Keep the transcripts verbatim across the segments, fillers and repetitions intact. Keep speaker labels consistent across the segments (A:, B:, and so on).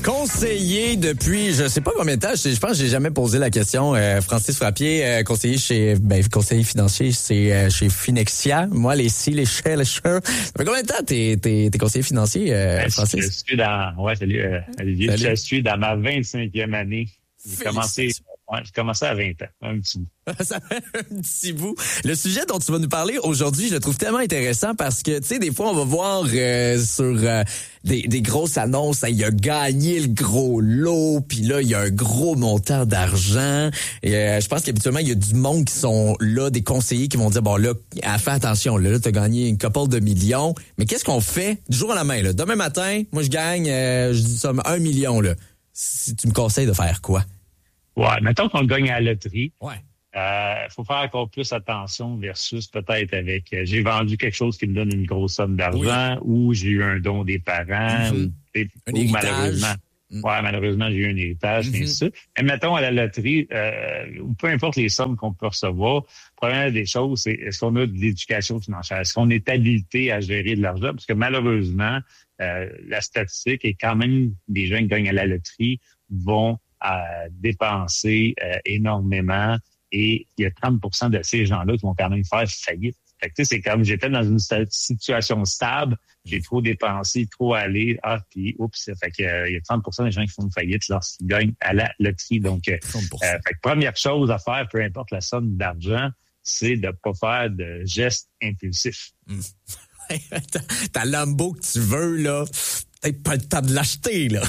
A: Conseiller depuis, je sais pas combien de temps, je, je pense que j'ai jamais posé la question. Euh, Francis Frappier, euh, conseiller chez, ben, conseiller financier, c'est euh, chez Finexia. Moi, les si, les chers, les chers. Ça fait combien de temps t'es, t'es, t'es conseiller financier, euh,
B: ben,
A: Francis?
B: Je suis dans, ouais, salut, euh, Olivier. Salut. Je suis dans ma vingt-cinquième année. J'ai commencé, ouais, j'ai commencé à vingt ans, un petit bout.
A: Ça fait un petit bout. Le sujet dont tu vas nous parler aujourd'hui, je le trouve tellement intéressant parce que, tu sais, des fois, on va voir euh, sur euh, des, des grosses annonces, hein, il a gagné le gros lot, puis là, il y a un gros montant d'argent. Et euh, je pense qu'habituellement, il y a du monde qui sont là, des conseillers qui vont dire, bon, là, fais attention, là, là tu as gagné une couple de millions. Mais qu'est-ce qu'on fait du jour à la main, là? Demain matin, moi, je gagne, euh, je dis ça, un million, là. Si tu me conseilles de faire quoi?
B: Ouais, mettons qu'on gagne à la loterie.
A: Ouais.
B: Euh, faut faire encore plus attention versus peut-être avec euh, j'ai vendu quelque chose qui me donne une grosse somme d'argent, oui, ou j'ai eu un don des parents, mm-hmm, ou, ou malheureusement, mm. ouais, malheureusement j'ai eu un héritage, mm-hmm, ainsi de suite. Et mettons à la loterie, euh, peu importe les sommes qu'on peut recevoir, première des choses, c'est est-ce qu'on a de l'éducation financière, est-ce qu'on est habilité à gérer de l'argent, parce que malheureusement, euh, la statistique est quand même des gens qui gagnent à la loterie vont à dépenser euh, énormément. Et il y a trente pour cent de ces gens-là qui vont quand même faire faillite. Fait que, tu sais, c'est comme j'étais dans une situation stable, j'ai trop dépensé, trop allé, ah, puis oups, fait que euh, il y a trente pour cent des gens qui font faillite lorsqu'ils gagnent à la loterie. Donc, euh, euh, fait que première chose à faire, peu importe la somme d'argent, c'est de pas faire de gestes impulsifs. Mm.
A: Ta Lambo que tu veux, là, t'as pas le temps de l'acheter, là.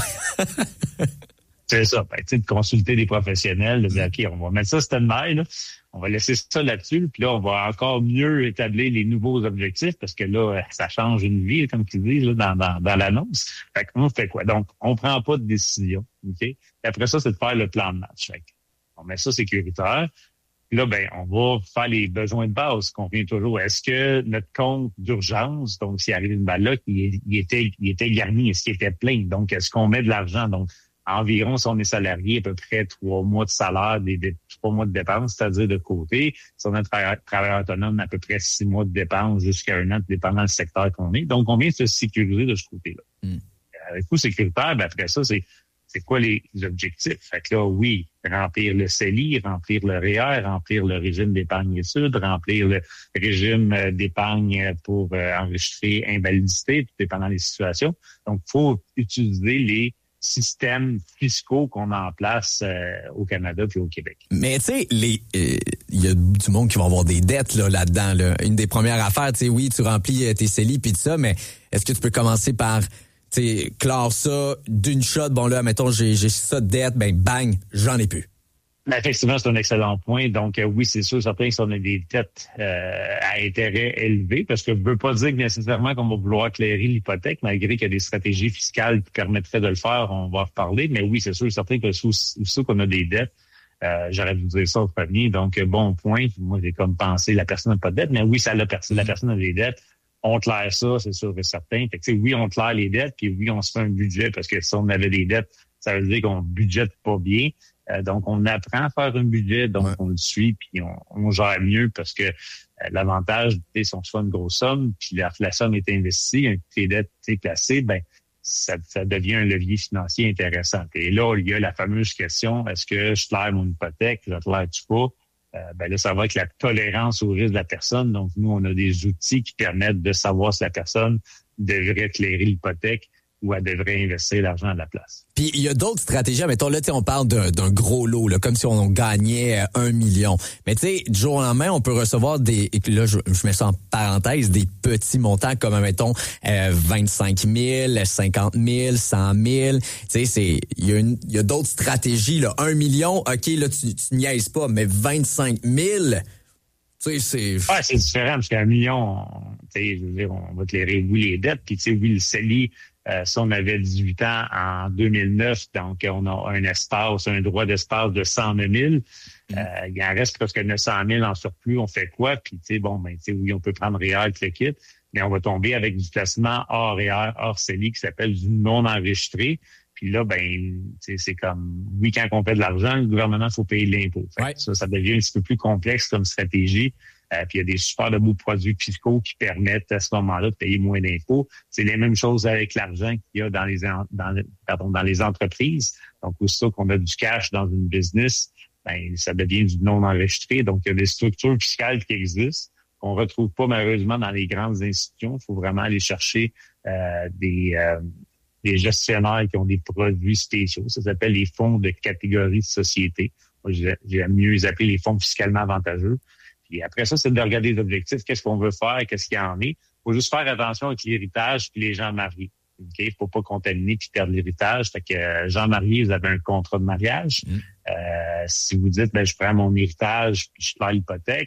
B: C'est ça. Ben, tu sais, de consulter des professionnels, de dire, OK, on va mettre ça stand-by, là. On va laisser ça là-dessus, puis là, on va encore mieux établir les nouveaux objectifs, parce que là, ça change une vie, comme tu dis, là, dans, dans, dans l'annonce. Fait qu'on fait quoi? Donc, on prend pas de décision, OK? Et après ça, c'est de faire le plan de match. Fait on met ça sécuritaire. Puis là, ben, on va faire les besoins de base qu'on vient toujours. Est-ce que notre compte d'urgence, donc s'il arrive une balle là, il, il était, il était garni, est-ce qu'il était plein? Donc, est-ce qu'on met de l'argent? Donc, environ, si on est salarié, à peu près trois mois de salaire, des, des trois mois de dépenses, c'est-à-dire de côté. Si on est tra- travailleur autonome, à peu près six mois de dépenses jusqu'à un an, dépendant du secteur qu'on est. Donc, on vient se sécuriser de ce côté-là. Mm. Avec tout sécuritaire, ben après ça, c'est c'est quoi les objectifs? Fait que là, oui, remplir le C E L I, remplir le R E E R, remplir le régime d'épargne études, remplir le régime d'épargne pour euh, enregistrer invalidité, tout dépendant des situations. Donc, il faut utiliser les systèmes fiscaux qu'on a en place euh, au Canada puis au Québec.
A: Mais tu sais, les il euh, y a du monde qui va avoir des dettes là, là-dedans. Là. Une des premières affaires, tu sais, oui, tu remplis tes C E L I puis tout ça, mais est-ce que tu peux commencer par, tu sais, clore ça d'une shot, bon là, mettons, j'ai, j'ai ça de dette, ben bang, j'en ai plus.
B: Ben, effectivement, c'est un excellent point. Donc, euh, oui, c'est sûr, certain que si on a des dettes euh, à intérêt élevé, parce que je ne veux pas dire que nécessairement qu'on va vouloir clairer l'hypothèque, malgré qu'il y a des stratégies fiscales qui permettraient de le faire, on va en reparler. Mais oui, c'est sûr, certain que sous, sous qu'on a des dettes, euh, j'aurais dû dire ça au premier. Donc, bon point. Moi, j'ai comme pensé, la personne n'a pas de dette, mais oui, ça la, la personne a des dettes. On claire ça, c'est sûr et certain. Fait que, oui, on claire les dettes, puis oui, on se fait un budget, parce que si on avait des dettes, ça veut dire qu'on budgète pas bien. Euh, donc, on apprend à faire un budget, donc ouais. on le suit, puis on, on gère mieux parce que euh, l'avantage, si on se fait une grosse somme, puis la, la somme est investie, un tes dettes est placées, ben ça, ça devient un levier financier intéressant. Et là, il y a la fameuse question, est-ce que je claire mon hypothèque, je claire-tu pas? Euh, ben là, ça va avec la tolérance au risque de la personne. Donc, nous, on a des outils qui permettent de savoir si la personne devrait clairer l'hypothèque ou elle devrait investir l'argent à la place.
A: Puis il y a d'autres stratégies. Mettons, là, tu sais, on parle d'un, d'un gros lot, là, comme si on gagnait un million. Mais tu sais, du jour au lendemain, on peut recevoir des, là, je, je mets ça en parenthèse, des petits montants comme, mettons, euh, vingt-cinq mille, cinquante mille, cent mille. Tu sais, c'est, il y a une, il y a d'autres stratégies, là. Un million, OK, là, tu, tu niaises pas, mais vingt-cinq mille, tu sais, c'est...
B: Ouais, c'est différent, parce qu'un million, tu sais, je veux dire, on va clairer, oui, les dettes, puis tu sais, oui, le C E L I. Euh, si on avait dix-huit ans en deux mille neuf, donc on a un espace, un droit d'espace de cent neuf mille. Mm. Euh, il en reste presque neuf cent mille en surplus. On fait quoi? Puis, tu sais, bon, ben, tu sais, oui, on peut prendre R E E R, le kit, mais on va tomber avec du placement hors R E E R, hors C E L I, qui s'appelle du non enregistré. Puis là, ben, tu sais, c'est comme, oui, quand on fait de l'argent, le gouvernement, il faut payer l'impôt. Fait ouais. Ça, ça devient un petit peu plus complexe comme stratégie. Euh, puis il y a des super de beaux produits fiscaux qui permettent à ce moment-là de payer moins d'impôts. C'est les mêmes choses avec l'argent qu'il y a dans les dans, pardon, dans les entreprises. Donc, aussitôt qu'on a du cash dans une business, ben ça devient du non enregistré. Donc, il y a des structures fiscales qui existent qu'on retrouve pas malheureusement dans les grandes institutions. Il faut vraiment aller chercher euh, des euh, des gestionnaires qui ont des produits spéciaux. Ça s'appelle les fonds de catégorie de société. Moi, j'aime mieux les appeler les fonds fiscalement avantageux. Puis après ça, c'est de regarder les objectifs, qu'est-ce qu'on veut faire, qu'est-ce qu'il y en est. Il faut juste faire attention avec l'héritage puis les gens mariés. OK? Il faut pas contaminer puis perdre l'héritage. Fait que euh, gens mariés, vous avez un contrat de mariage. Mmh. Euh, si vous dites, ben je prends mon héritage puis je perds l'hypothèque,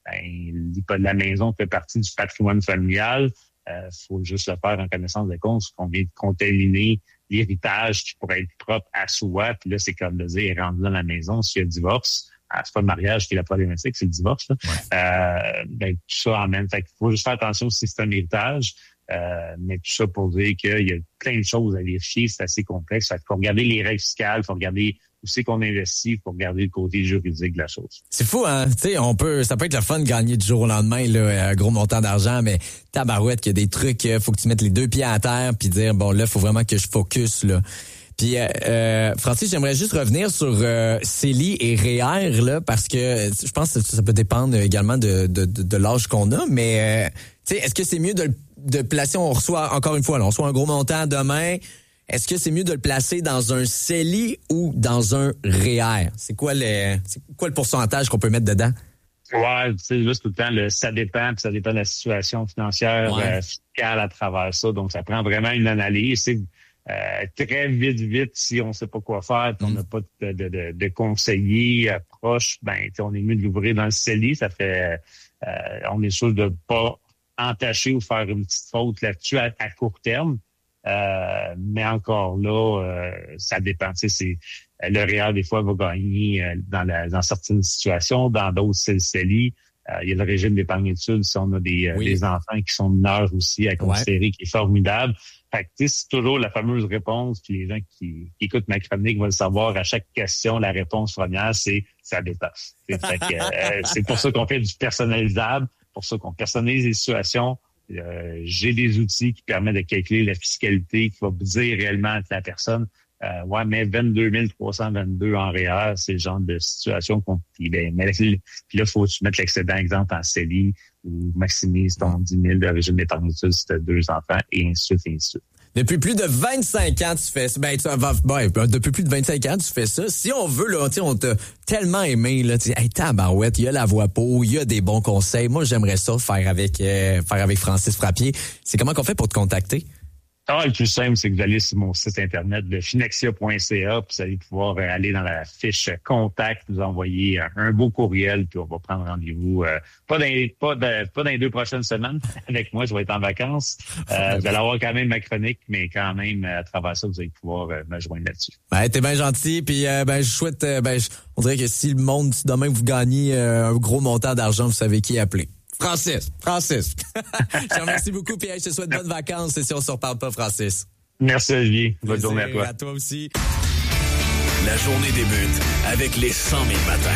B: ben la maison fait partie du patrimoine familial. Il euh, faut juste le faire en connaissance de cause qu'on vient de contaminer l'héritage qui pourrait être propre à soi. Puis là, c'est comme de dire, rendu dans la maison, s'il y a divorce, ah, c'est pas le mariage qui est la problématique, c'est le divorce. Là. Ouais. Euh, ben, tout ça en même temps. Il faut juste faire attention si c'est un héritage. Euh, mais tout ça pour dire qu'il y a plein de choses à vérifier, c'est assez complexe. Il faut regarder les règles fiscales, il faut regarder où c'est qu'on investit, il faut regarder le côté juridique de la chose.
A: C'est fou, hein? Tu sais, on peut, ça peut être le fun de gagner du jour au lendemain, là, un gros montant d'argent, mais tabarouette qu'il y a des trucs, faut que tu mettes les deux pieds à terre puis dire, bon, là, faut vraiment que je focus, là. Puis, euh, Francis, j'aimerais juste revenir sur euh, C E L I et R E E R, là, parce que je pense que ça peut dépendre également de, de, de, de l'âge qu'on a, mais, euh, tu sais, est-ce que c'est mieux de, de placer, on reçoit, encore une fois, là, on reçoit un gros montant demain, est-ce que c'est mieux de le placer dans un C E L I ou dans un R E E R? C'est quoi le, c'est quoi le pourcentage qu'on peut mettre dedans?
B: Ouais, tu sais, juste tout le temps, le, ça dépend, puis ça dépend de la situation financière, ouais. euh, fiscale à travers ça. Donc, ça prend vraiment une analyse. C'est euh, très vite, vite, si on sait pas quoi faire, puis mm. on n'a pas de, de, de, de conseiller euh, proche, ben, on est mieux de l'ouvrir dans le C E L I. Ça fait, euh, on est sûr de pas entacher ou faire une petite faute là-dessus à, à court terme. Euh, mais encore là, euh, ça dépend. Tu sais, c'est le R E E R des fois va gagner euh, dans, la, dans certaines situations, dans d'autres c'est le C E L I. Euh, il y a le régime d'épargne études si on a des, euh, oui. des enfants qui sont mineurs aussi à considérer, ouais. qui est formidable. Fait que tu sais, c'est toujours la fameuse réponse. Puis les gens qui, qui écoutent ma chronique vont le savoir. À chaque question, la réponse première, c'est ça dépend. Fait que, euh, c'est pour ça qu'on fait du personnalisable, pour ça qu'on personnalise les situations. Euh, j'ai des outils qui permettent de calculer la fiscalité, qui va vous dire réellement à la personne, euh, ouais, mais vingt-deux mille trois cent vingt-deux en R E E R, c'est le genre de situation qu'on... Puis, ben, mais, puis là, il faut mettre l'excédent, exemple, en C E L I ou maximise ton dix mille de régime d'épargne d'études si tu as deux enfants, et ainsi de suite, et ainsi de suite.
A: Depuis plus de vingt-cinq ans, tu fais ça. Ben, tu, ben, depuis plus de vingt-cinq ans, tu fais ça. Si on veut, là, tu sais, on t'a tellement aimé, là, tu sais, hey, tabarouette, il y a la voix pour, il y a des bons conseils. Moi, j'aimerais ça faire avec, euh, faire avec Francis Frappier. C'est comment qu'on fait pour te contacter?
B: Ah, le plus simple, c'est que vous allez sur mon site internet de finexia point c a, puis vous allez pouvoir aller dans la fiche contact, vous envoyer un, un beau courriel, puis on va prendre rendez-vous. Euh, pas dans pas de, pas dans les deux prochaines semaines avec moi, je vais être en vacances. Euh, vous allez avoir quand même ma chronique, mais quand même à travers ça, vous allez pouvoir euh, me joindre là-dessus.
A: Ben, t'es bien gentil, puis euh, ben je souhaite, euh, ben je, on dirait que si le monde, si demain vous gagnez euh, un gros montant d'argent, vous savez qui appeler. Francis, Francis. Je te remercie beaucoup, puis je te souhaite bonnes vacances et si on se reparle pas, Francis.
B: Merci, Olivier. Bonne journée à toi.
A: À toi aussi.
C: La journée débute avec les cent mille matins.